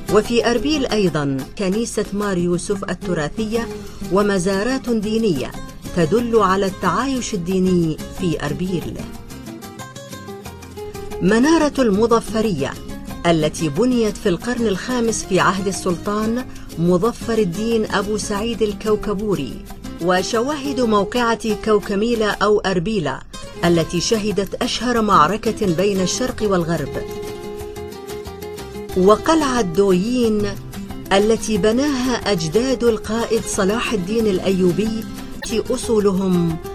وفي أربيل أيضا كنيسة مار يوسف التراثية ومزارات دينية تدل على التعايش الديني في أربيل. منارة المظفرية التي بنيت في القرن الخامس في عهد السلطان مظفر الدين أبو سعيد الكوكبوري، وشواهد موقعة كوكميلة أو أربيلة التي شهدت أشهر معركة بين الشرق والغرب، وقلعة دويين التي بناها أجداد القائد صلاح الدين الأيوبي أصولهم